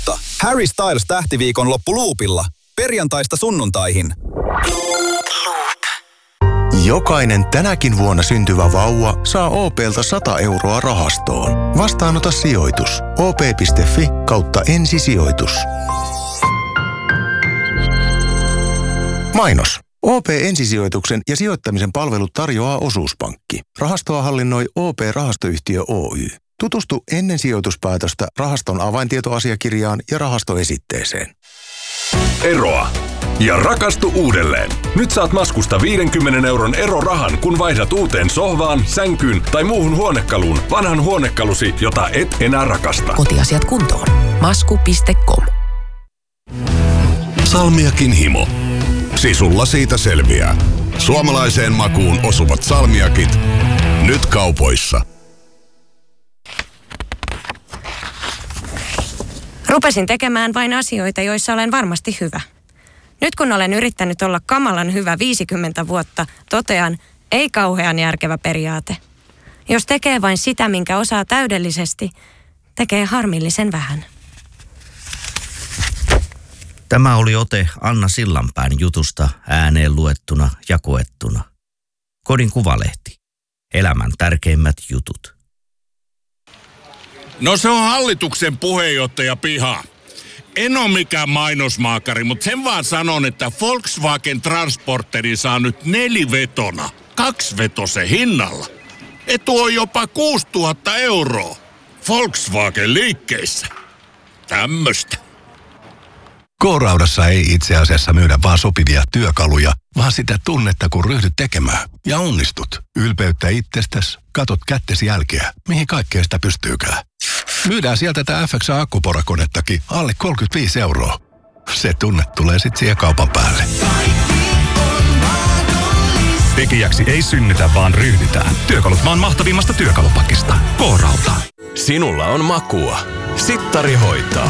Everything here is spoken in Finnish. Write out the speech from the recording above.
uutta. Harry Styles tähtiviikonloppu loopilla. Perjantaista sunnuntaihin. Jokainen tänäkin vuonna syntyvä vauva saa OP:lta 100 euroa rahastoon. Vastaanota sijoitus. op.fi/ensisijoitus. Mainos. OP-ensisijoituksen ja sijoittamisen palvelut tarjoaa Osuuspankki. Rahastoa hallinnoi OP-rahastoyhtiö Oy. Tutustu ennen sijoituspäätöstä rahaston avaintietoasiakirjaan ja rahastoesitteeseen. Eroa ja rakastu uudelleen. Nyt saat Maskusta 50 euron erorahan, kun vaihdat uuteen sohvaan, sänkyyn tai muuhun huonekaluun vanhan huonekalusi, jota et enää rakasta. Kotiasiat kuntoon. Masku.com. Salmiakin himo. Sisulla siitä selviää. Suomalaiseen makuun osuvat salmiakit. Nyt kaupoissa. Rupesin tekemään vain asioita, joissa olen varmasti hyvä. Nyt kun olen yrittänyt olla kamalan hyvä 50 vuotta, totean, ei kauhean järkevä periaate. Jos tekee vain sitä, minkä osaa täydellisesti, tekee harmillisen vähän. Tämä oli ote Anna Sillanpään jutusta ääneen luettuna ja koettuna. Kodin Kuvalehti. Elämän tärkeimmät jutut. No se on hallituksen puheenjohtaja piha. En ole mikään mainosmaakari, mutta sen vaan sanon, että Volkswagen Transporteri saa nyt 4-vetona, 2-vetosen hinnalla. Etu on jopa 6 000 euroa. Volkswagen liikkeissä. Tämmöstä. K-Raudassa ei itse asiassa myydä vaan sopivia työkaluja, vaan sitä tunnetta, kun ryhdyt tekemään. Ja onnistut. Ylpeyttä itsestäsi, katot kättesi jälkeä, mihin kaikkea sitä pystyykään. Myydään sieltä tätä FXA-akkuporakonettakin alle 35 euroa. Se tunne tulee sit siihen kaupan päälle. Tekijäksi ei synnytä, vaan ryhdytään. Työkalut maan mahtavimmasta työkalupakista. K-Rauta. Sinulla on makua. Sittari hoitaa.